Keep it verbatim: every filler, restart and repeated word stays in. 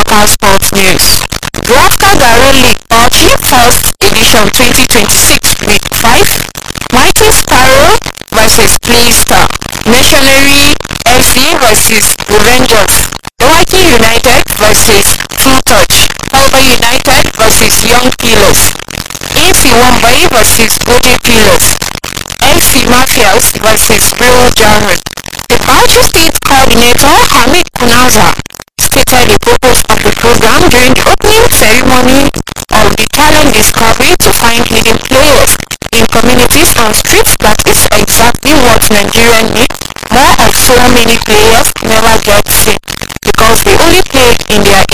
Africa Sports News. Grafka Garo League Bauchi First Edition twenty twenty-six Week five. Mighty Sparrow versus Playster. Missionary F C versus Rangers. Dawaki United versus Full Touch. Elba United versus Young Pillars. A C Wambai versus Goje Pillars. F C Mafias versus Real Jarman. The Bauchi State Coordinator Hamid Kunaza stated the purpose of the program during the opening ceremony of the talent discovery to find hidden players in communities and streets. That is exactly what Nigeria needs. More of so many players never get seen because they only play in their